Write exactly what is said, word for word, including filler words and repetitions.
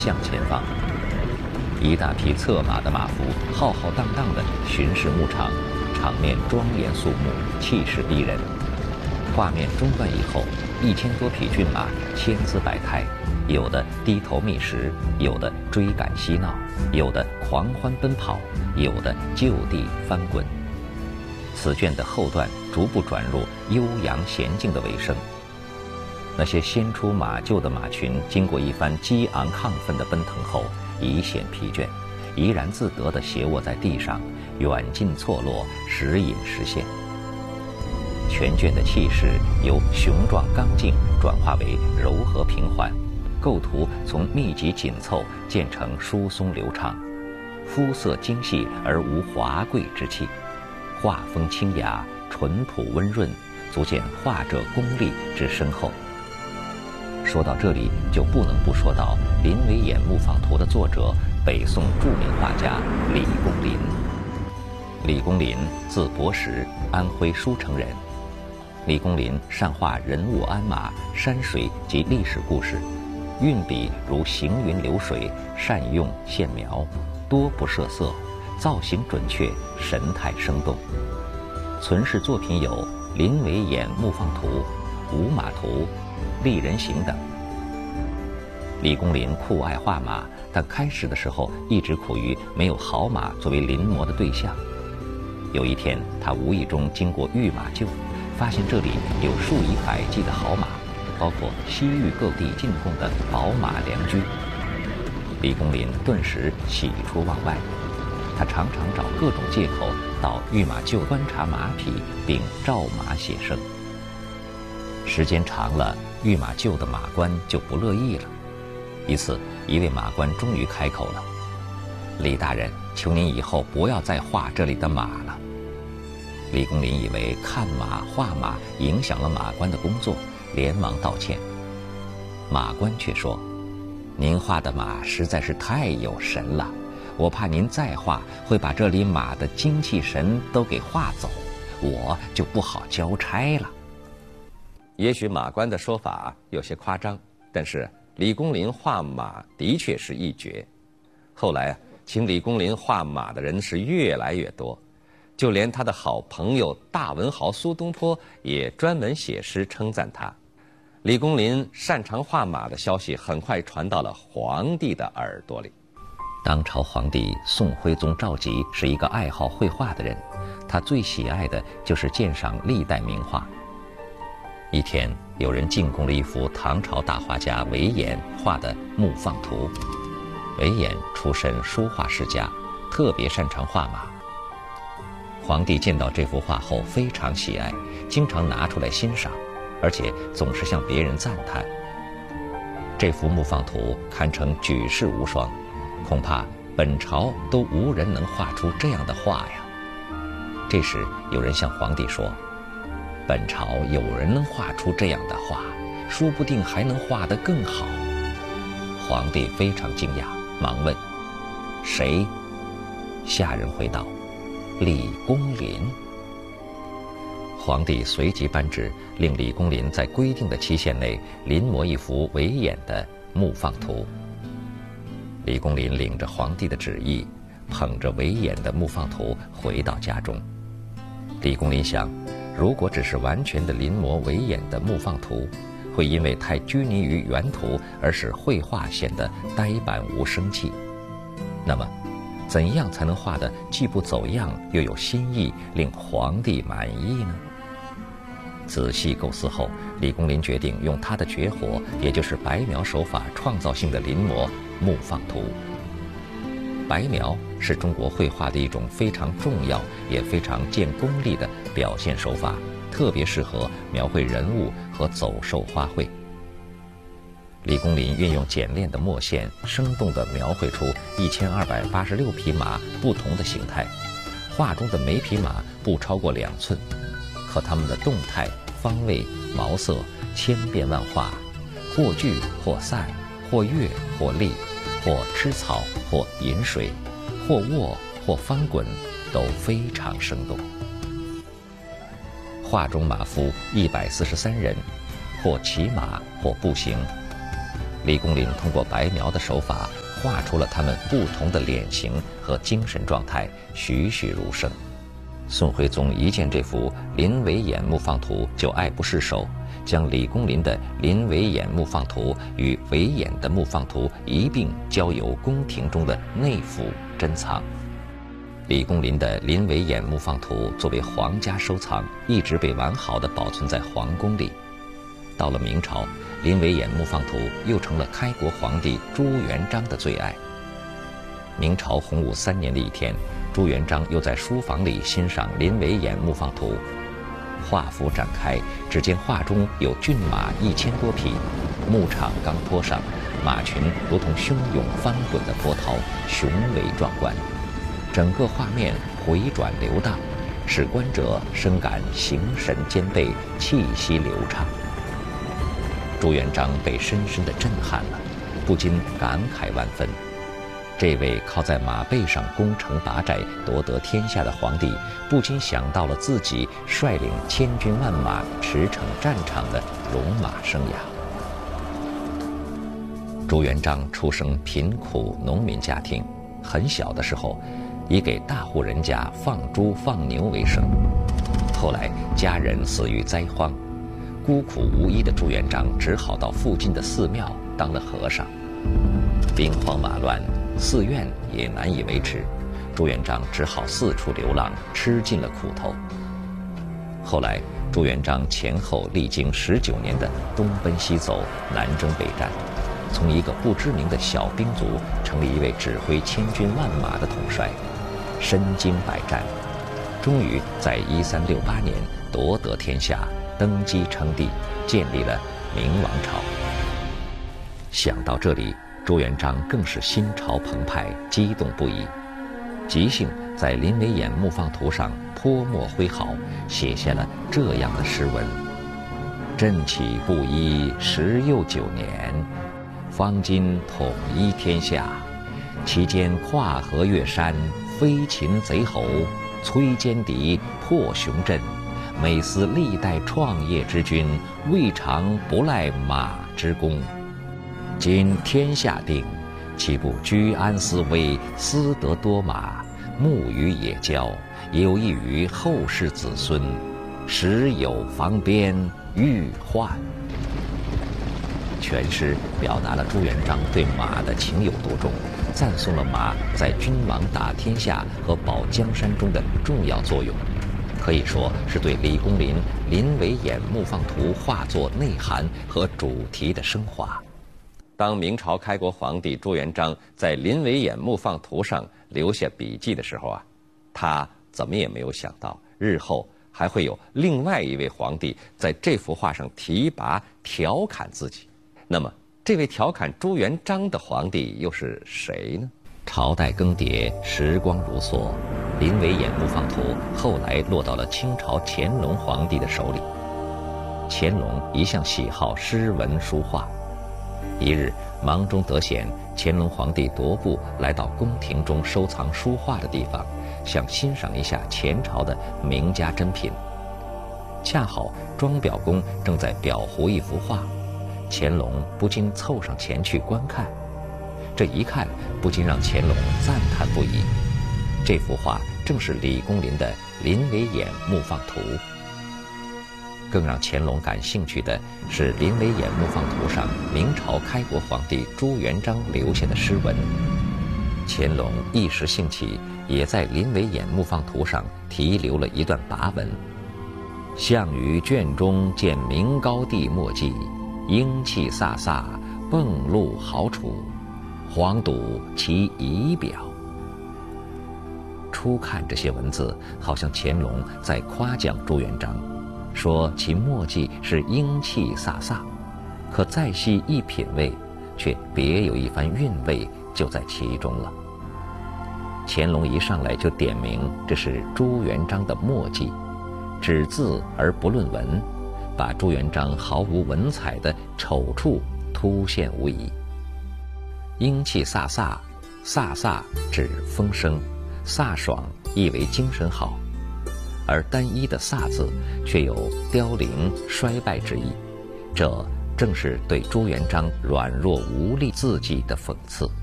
向前方。一大匹策马的马夫浩浩荡荡地巡视牧场，场面庄严肃穆，气势逼人。画面中断以后，一千多匹骏马千姿百态，有的低头觅食，有的追赶嬉闹，有的狂欢奔跑，有的就地翻滚。此卷的后段逐步转入悠扬娴静的尾声。那些先出马厩的马群，经过一番激昂亢奋的奔腾后，已显疲倦，怡然自得地斜卧在地上，远近错落，时隐时现。全卷的气势由雄壮刚劲转化为柔和平缓，构图从密集紧凑渐成疏松流畅，肤色精细而无华贵之气，画风清雅，淳朴温润，足见画者功力之深厚。说到这里，就不能不说到《林维演木坊图》的作者，北宋著名画家李公麟。李公麟字伯识，安徽舒城人。李公麟善画人物鞍马、山水及历史故事，运笔如行云流水，善用线描，多不设色，造型准确，神态生动。存世作品有《林维演木坊图》《五马图》《丽人行》等。李公麟酷爱画马，但开始的时候一直苦于没有好马作为临摹的对象。有一天，他无意中经过御马厩，发现这里有数以百计的好马，包括西域各地进贡的宝马良驹。李公麟顿时喜出望外，他常常找各种借口到御马厩观察马匹，并照马写生。时间长了，御马厩的马官就不乐意了。一次，一位马官终于开口了：“李大人，求您以后不要再画这里的马了。”李公麟以为看马画马影响了马官的工作，连忙道歉。马官却说：“您画的马实在是太有神了，我怕您再画会把这里马的精气神都给画走，我就不好交差了。”也许马官的说法有些夸张，但是李公麟画马的确是一绝。后来请李公麟画马的人是越来越多，就连他的好朋友大文豪苏东坡也专门写诗称赞他。李公麟擅长画马的消息很快传到了皇帝的耳朵里。当朝皇帝宋徽宗赵佶是一个爱好绘画的人，他最喜爱的就是鉴赏历代名画。一天，有人进贡了一幅唐朝大画家韦衍画的《木坊图》。韦衍出身书画世家，特别擅长画马。皇帝见到这幅画后非常喜爱，经常拿出来欣赏，而且总是向别人赞叹。这幅木坊图堪称举世无双，恐怕本朝都无人能画出这样的画呀。这时有人向皇帝说：“本朝有人能画出这样的画，说不定还能画得更好。”皇帝非常惊讶，忙问：“谁？”下人回道：“李公麟。”皇帝随即颁旨，令李公麟在规定的期限内临摹一幅韦衍的《木坊图》。李公麟领着皇帝的旨意，捧着韦衍的《木坊图》回到家中。李公麟想，如果只是完全的临摹韦衍的《木坊图》，会因为太拘泥于原图而使绘画显得呆板无生气。那么，怎样才能画得既不走样又有新意，令皇帝满意呢？仔细构思后，李公麟决定用他的绝活，也就是白描手法，创造性的临摹《木坊图》。白描是中国绘画的一种非常重要也非常见功力的表现手法，特别适合描绘人物和走兽花卉。李公麟运用简练的墨线，生动地描绘出一千二百八十六匹马不同的形态，画中的每匹马不超过两寸，可它们的动态、方位、毛色千变万化，或聚或散，或跃或立，或吃草或饮水，或卧或翻滚，都非常生动。画中马夫一百四十三人，或骑马或步行。 李公麟通过白描的手法，画出了他们不同的脸型和精神状态，栩栩如生。宋徽宗一见这幅临危眼目放图就爱不释手，将李公麟的临危眼目放图与维演的目放图一并交由宫廷中的内府珍藏。李公麟的临危眼目放图作为皇家收藏，一直被完好地保存在皇宫里。到了明朝，临危眼目放图又成了开国皇帝朱元璋的最爱。明朝洪武三年的一天，朱元璋又在书房里欣赏临危眼目放图，画幅展开，只见画中有骏马一千多匹，牧场刚坡上，马群如同汹涌翻滚的波涛，雄伟壮观。整个画面回转流荡，使观者深感形神兼备，气息流畅。朱元璋被深深地震撼了，不禁感慨万分。这位靠在马背上攻城拔寨夺得天下的皇帝，不禁想到了自己率领千军万马驰骋战场的戎马生涯。朱元璋出生贫苦农民家庭，很小的时候以给大户人家放猪放牛为生。后来家人死于灾荒，孤苦无依的朱元璋只好到附近的寺庙当了和尚。兵荒马乱，寺院也难以维持，朱元璋只好四处流浪，吃尽了苦头。后来朱元璋前后历经十九年的东奔西走，南征北战，从一个不知名的小兵卒成了一位指挥千军万马的统帅，身经百战，终于在一三六八年夺得天下，登基称帝，建立了明王朝。想到这里，朱元璋更是心潮澎湃，激动不已，即兴在临危眼目放图上泼墨挥毫，写下了这样的诗文：朕起布衣十又九年，方今统一天下，其间跨河越山，飞擒贼侯，摧奸敌，破雄镇，每思历代创业之君，未尝不赖马之功。今天下定，岂不居安思危，私得多马，牧于野郊，有益于后世子孙，时有防边，欲患。全诗表达了朱元璋对马的情有多重，赞颂了马在君王打天下和保江山中的重要作用，可以说是对李公麟临危眼目放图画作内涵和主题的升华。当明朝开国皇帝朱元璋在临危眼目放图上留下笔记的时候啊，他怎么也没有想到，日后还会有另外一位皇帝在这幅画上提拔调侃自己。那么，这位调侃朱元璋的皇帝又是谁呢？朝代更迭，时光如梭，临危眼目放图后来落到了清朝乾隆皇帝的手里。乾隆一向喜好诗文书画。一日忙中得闲，乾隆皇帝踱步来到宫廷中收藏书画的地方，想欣赏一下前朝的名家珍品。恰好庄表公正在裱糊一幅画，乾隆不禁凑上前去观看。这一看，不禁让乾隆赞叹不已。这幅画正是李公麟的临危眼目放图。更让乾隆感兴趣的是临危眼目放图上明朝开国皇帝朱元璋留下的诗文。乾隆一时兴起，也在临危眼目放图上题留了一段跋文：项羽卷中见明高帝墨迹，英气飒飒，迸露豪楚，皇睹其仪表。初看这些文字，好像乾隆在夸奖朱元璋，说其墨迹是英气飒飒，可再细一品味，却别有一番韵味就在其中了。乾隆一上来就点明这是朱元璋的墨迹，只字而不论文，把朱元璋毫无文采的丑处凸显无疑。英气飒飒，飒飒指风声，飒爽意为精神好，而单一的飒字却有凋零衰败之意，这正是对朱元璋软弱无力自济的讽刺。